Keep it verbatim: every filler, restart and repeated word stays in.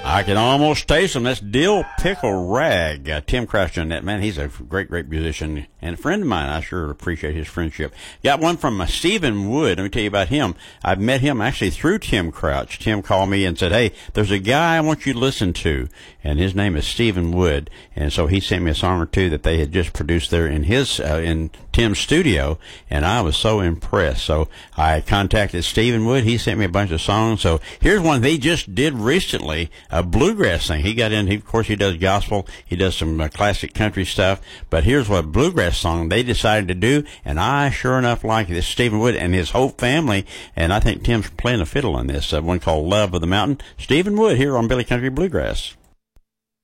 I can almost taste them. That's Dill Pickle Rag. Uh, Tim Crouch done that, man. He's a great, great musician and a friend of mine. I sure appreciate his friendship. Got one from uh, Stephen Wood. Let me tell you about him. I've met him actually through Tim Crouch. Tim called me and said, hey, there's a guy I want you to listen to, and his name is Stephen Wood. And so he sent me a song or two that they had just produced there in his uh, in Tim's studio, and I was so impressed. So I contacted Stephen Wood. He sent me a bunch of songs. So here's one they just did recently, a bluegrass thing. He got in, he, of course, he does gospel. He does some uh, classic country stuff. But here's what bluegrass song they decided to do, and I sure enough like this. Stephen Wood and his whole family, and I think Tim's playing a fiddle on this, uh, one called Love of the Mountain. Stephen Wood here on Billy Country Bluegrass.